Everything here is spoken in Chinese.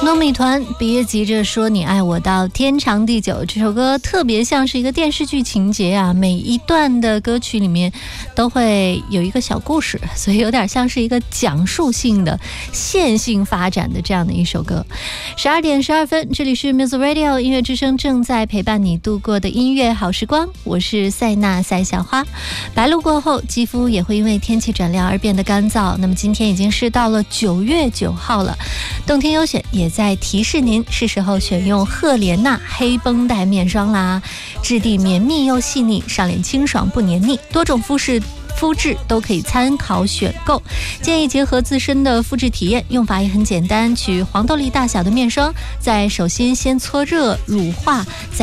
糯米团别急着说你爱我到天长地久，这首歌特别像是一个电视剧情节啊，每一段的歌曲里面都会有一个小故事，所以有点像是一个讲述性的线性发展的这样的一首歌。12点12分，这里是 Music Radio 音乐之声，正在陪伴你度过的音乐好时光，我是塞纳赛小花。白露过后，肌肤也会因为天气转凉而变得干燥，那么今天已经是到了9月9号了，动听优选也在提示您是时候选用赫莲娜黑绷带面霜啦，质地绵密又细腻，上脸清爽不黏腻，多种肤质都可以参考选购，建议结合自身的肤质体验，用法也很简单，取黄豆粒大小的面霜，在手心先搓热乳化，再